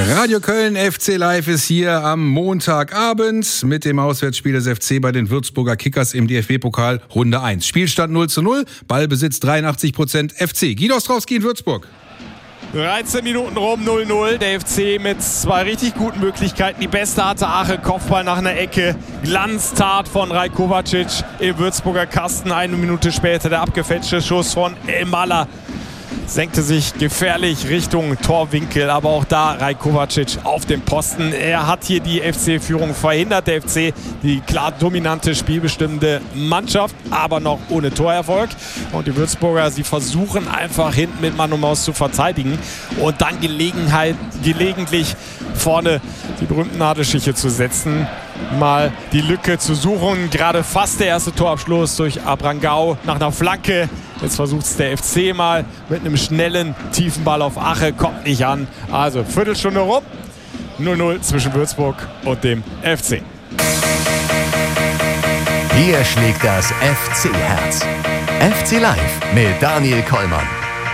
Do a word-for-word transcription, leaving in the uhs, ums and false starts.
Radio Köln F C Live ist hier am Montagabend mit dem Auswärtsspiel des F C bei den Würzburger Kickers im D F B-Pokal Runde eins. Spielstand null zu null, Ballbesitz dreiundachtzig Prozent F C. Guido Ostrowski in Würzburg. dreizehn Minuten rum, null null. Der F C mit zwei richtig guten Möglichkeiten. Die beste hatte Ache, Kopfball nach einer Ecke. Glanztat von Rajkovacic im Würzburger Kasten. Eine Minute später der abgefälschte Schuss von Elmalah. Senkte sich gefährlich Richtung Torwinkel, aber auch da Rajkovacic auf dem Posten. Er hat hier die F C-Führung verhindert. Der F C, die klar dominante, spielbestimmende Mannschaft, aber noch ohne Torerfolg. Und die Würzburger, sie versuchen einfach hinten mit Mann und Maus zu verteidigen und dann Gelegenheit, gelegentlich vorne die berühmten Nadelstiche zu setzen. Mal die Lücke zu suchen. Gerade fast der erste Torabschluss durch Abrangau nach einer Flanke. Jetzt versucht es der F C mal mit einem schnellen, tiefen Ball auf Ache. Kommt nicht an. Also Viertelstunde rum. null null zwischen Würzburg und dem F C. Hier schlägt das F C-Herz. F C Live mit Daniel Kollmann.